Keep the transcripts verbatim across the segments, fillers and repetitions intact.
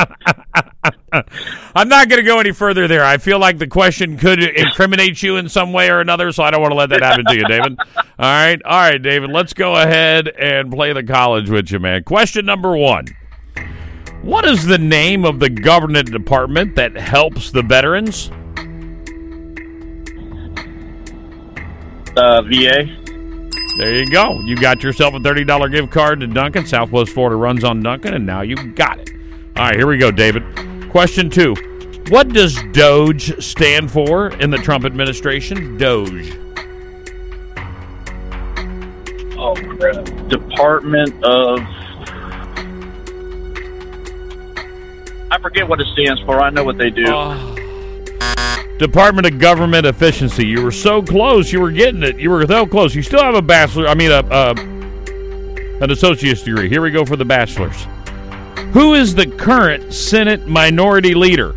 I'm not going to go any further there. I feel like the question could incriminate you in some way or another, so I don't want to let that happen to you, David. All right, all right, David, let's go ahead and play the college with you, man. Question number one. What is the name of the government department that helps the veterans? Uh, V A. There you go. You got yourself a thirty dollars gift card to Dunkin'. Southwest Florida runs on Dunkin', and now you got it. All right, here we go, David. Question two. What does DOGE stand for in the Trump administration? DOGE. Oh, crap. Department of... I forget what it stands for. I know what they do. Uh, Department of Government Efficiency. You were so close. You were getting it. You were so close. You still have a bachelor. I mean, a, a an associate's degree. Here we go for the bachelor's. Who is the current Senate Minority Leader?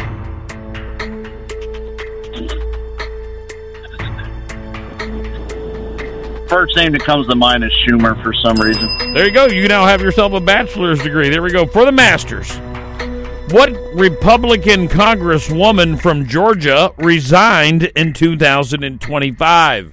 First name that comes to mind is Schumer for some reason. There you go. You now have yourself a bachelor's degree. There we go for the master's. What Republican congresswoman from Georgia resigned in two thousand twenty-five?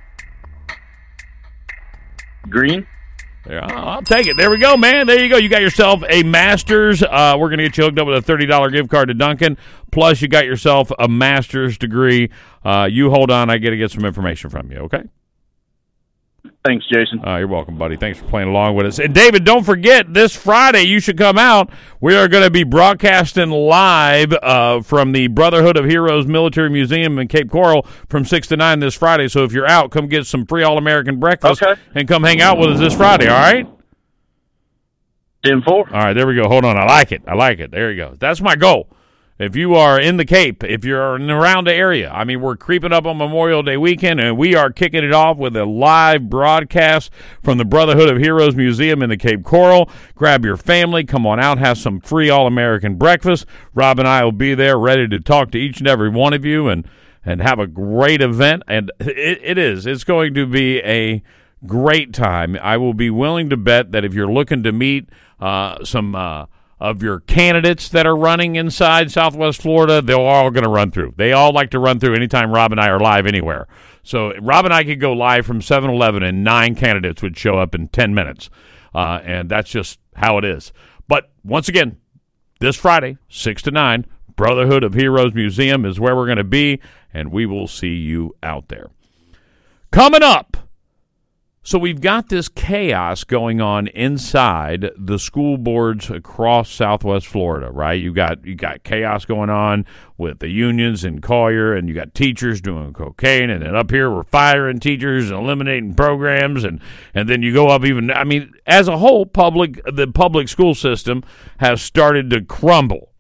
Green? Yeah, I'll take it. There we go, man. There you go. You got yourself a master's. Uh, we're going to get you hooked up with a thirty dollars gift card to Dunkin'. Plus, you got yourself a master's degree. Uh, you hold on. I got to get some information from you, okay? Thanks, Jason. Uh, you're welcome, buddy. Thanks for playing along with us. And, David, don't forget, this Friday you should come out. We are going to be broadcasting live uh, from the Brotherhood of Heroes Military Museum in Cape Coral from six to nine this Friday. So if you're out, come get some free All-American breakfast okay. and come hang out with us this Friday, all right? ten four. All right, there we go. Hold on. I like it. I like it. There you go. That's my goal. If you are in the Cape, if you're in around the area, I mean, we're creeping up on Memorial Day weekend, and we are kicking it off with a live broadcast from the Brotherhood of Heroes Museum in the Cape Coral. Grab your family, come on out, have some free All-American breakfast. Rob and I will be there ready to talk to each and every one of you and, and have a great event. And it, it is. It's going to be a great time. I will be willing to bet that if you're looking to meet uh, some uh, – of your candidates that are running inside Southwest Florida, they're all going to run through. They all like to run through anytime Rob and I are live anywhere. So Rob and I could go live from seven eleven and nine candidates would show up in ten minutes. Uh, and that's just how it is. But once again, this Friday, six to nine, Brotherhood of Heroes Museum is where we're going to be, and we will see you out there. Coming up, so we've got this chaos going on inside the school boards across Southwest Florida, right? You got you got chaos going on with the unions in Collier, and you got teachers doing cocaine, and then up here we're firing teachers and eliminating programs, and, and then you go up even. I mean, as a whole, public the public school system has started to crumble.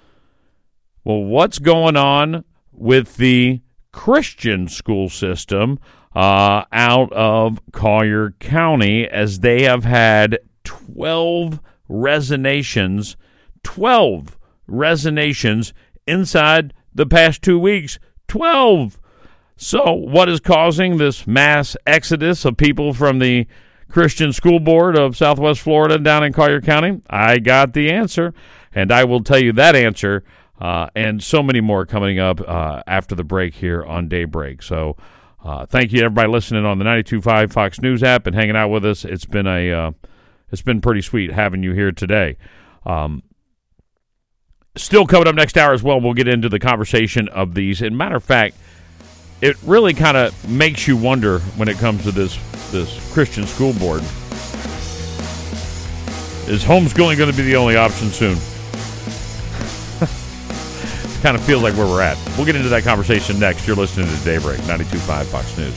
Well, what's going on with the Christian school system Uh, out of Collier County, as they have had twelve resignations, twelve resignations inside the past two weeks. twelve! So what is causing this mass exodus of people from the Christian School Board of Southwest Florida down in Collier County? I got the answer, and I will tell you that answer uh, and so many more coming up uh, after the break here on Daybreak. So Uh, thank you to everybody listening on the ninety-two point five Fox News app and hanging out with us. It's been a, uh, it's been pretty sweet having you here today. Um, still coming up next hour as well, we'll get into the conversation of these. And matter of fact, it really kind of makes you wonder when it comes to this this Christian school board. Is homeschooling going to be the only option soon? Kind of feels like where we're at. We'll get into that conversation next. You're listening to Daybreak, ninety-two point five Fox News.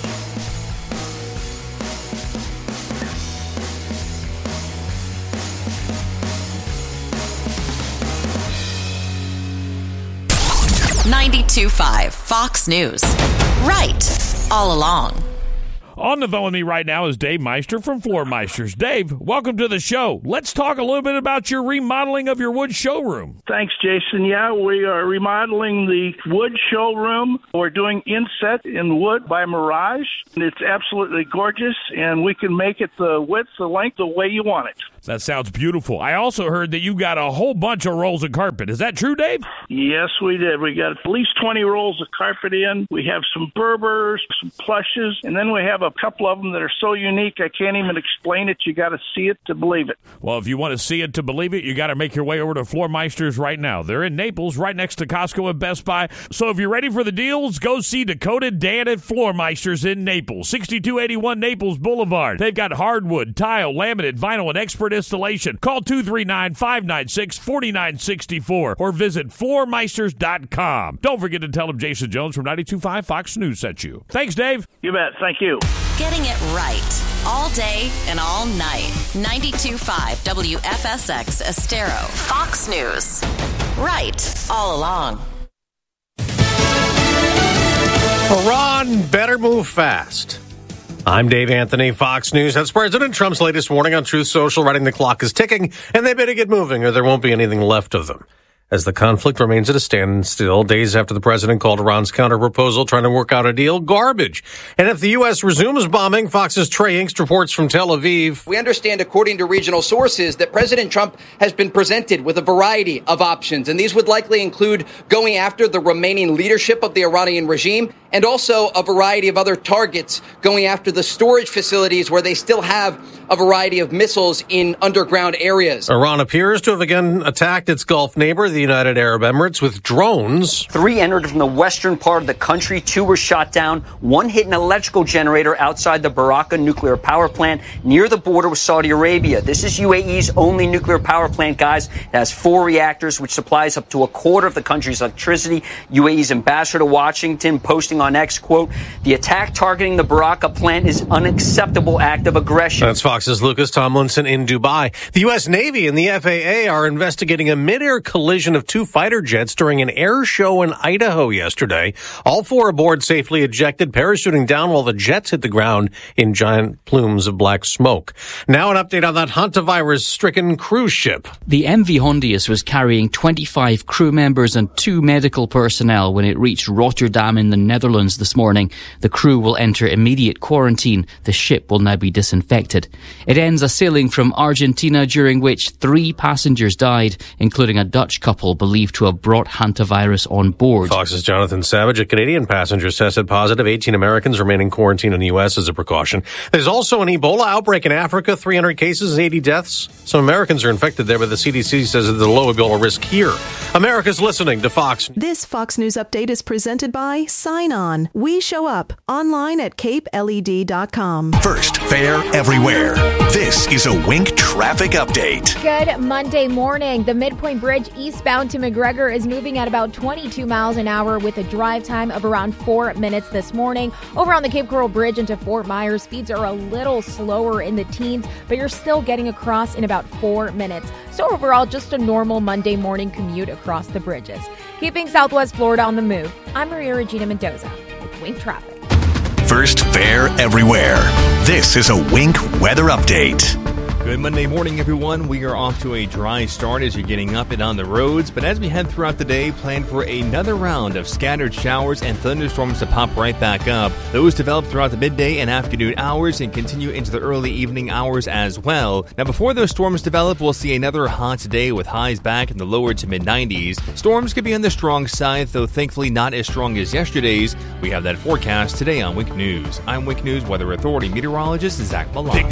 ninety-two point five Fox News. Right all along. On the phone with me right now is Dave Meister from Floor Meisters. Dave, welcome to the show. Let's talk a little bit about your remodeling of your wood showroom. Thanks, Jason. Yeah, we are remodeling the wood showroom. We're doing inset in wood by Mirage. It's absolutely gorgeous, and we can make it the width, the length, the way you want it. That sounds beautiful. I also heard that you got a whole bunch of rolls of carpet. Is that true, Dave? Yes, we did. We got at least twenty rolls of carpet in. We have some Berbers, some plushes, and then we have a couple of them that are so unique I can't even explain it. You got to see it to believe it. Well, if you want to see it to believe it, you got to make your way over to Floor Meisters right now. They're in Naples, right next to Costco and Best Buy. So if you're ready for the deals, go see Dakota Dan at Floor Meisters in Naples, sixty-two eighty-one Naples Boulevard. They've got hardwood, tile, laminate, vinyl, and expert installation. Call two three nine, five nine six, four nine six four or visit floor meisters dot com. Don't forget to tell them Jason Jones from ninety-two point five Fox News sent you. Thanks, Dave. You bet. Thank you. Getting it right all day and all night. ninety-two point five W F S X Estero. Fox News. Right all along. Iran better move fast. I'm Dave Anthony, Fox News. That's President Trump's latest warning on Truth Social, writing the clock is ticking, and they better get moving or there won't be anything left of them. As the conflict remains at a standstill, days after the president called Iran's counter-proposal trying to work out a deal garbage. And if the U S resumes bombing, Fox's Trey Inkst reports from Tel Aviv. We understand, according to regional sources, that President Trump has been presented with a variety of options, and these would likely include going after the remaining leadership of the Iranian regime and also a variety of other targets, going after the storage facilities where they still have a variety of missiles in underground areas. Iran appears to have again attacked its Gulf neighbor, the United Arab Emirates, with drones. Three entered from the western part of the country. Two were shot down. One hit an electrical generator outside the Baraka nuclear power plant near the border with Saudi Arabia. This is U A E's only nuclear power plant, guys. It has four reactors, which supplies up to a quarter of the country's electricity. U A E's ambassador to Washington posting on X, quote, "The attack targeting the Baraka plant is unacceptable act of aggression." That's Fox's Lucas Tomlinson in Dubai. The U S Navy and the F A A are investigating a mid-air collision of two fighter jets during an air show in Idaho yesterday. All four aboard safely ejected, parachuting down while the jets hit the ground in giant plumes of black smoke. Now an update on that hantavirus-stricken cruise ship. The M V Hondius was carrying twenty-five crew members and two medical personnel when it reached Rotterdam in the Netherlands this morning. The crew will enter immediate quarantine. The ship will now be disinfected. It ends a sailing from Argentina during which three passengers died, including a Dutch couple believed to have brought hantavirus on board. Fox's Jonathan Savage. A Canadian passenger tested positive. eighteen Americans remain in quarantine in the U S as a precaution. There's also an Ebola outbreak in Africa, three hundred cases, eighty deaths. Some Americans are infected there, but the C D C says there's a low Ebola risk here. America's listening to Fox. This Fox News update is presented by Sign On. We show up online at cape L E D dot com. First, fair everywhere. This is a Wink traffic update. Good Monday morning. The Midpoint Bridge eastbound to McGregor is moving at about twenty-two miles an hour with a drive time of around four minutes this morning. Over on the Cape Coral Bridge into Fort Myers, speeds are a little slower in the teens, but you're still getting across in about four minutes. So overall, just a normal Monday morning commute across the bridges. Keeping Southwest Florida on the move, I'm Maria Regina Mendoza with Wink Traffic. First, fair everywhere. This is a Wink weather update. Good Monday morning, everyone. We are off to a dry start as you're getting up and on the roads, but as we head throughout the day, plan for another round of scattered showers and thunderstorms to pop right back up. Those develop throughout the midday and afternoon hours and continue into the early evening hours as well. Now, before those storms develop, we'll see another hot day with highs back in the lower to mid nineties. Storms could be on the strong side, though thankfully not as strong as yesterday's. We have that forecast today on Wink News. I'm Wink News Weather Authority meteorologist Zach Malone.